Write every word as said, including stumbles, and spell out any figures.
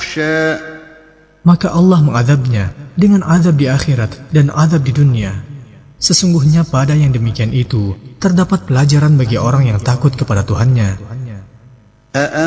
يخشى Maka Allah mengadabnya dengan azab di akhirat dan azab di dunia. Sesungguhnya pada yang demikian itu terdapat pelajaran bagi orang yang takut kepada Tuhannya.